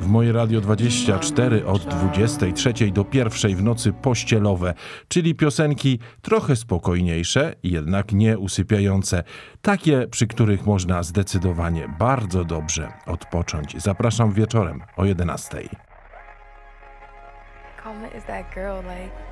W moje Radio 24 od 23 do 1 w nocy pościelowe, czyli piosenki trochę spokojniejsze, jednak nie usypiające. Takie, przy których można zdecydowanie bardzo dobrze odpocząć. Zapraszam wieczorem o 11. Comet is that girl, like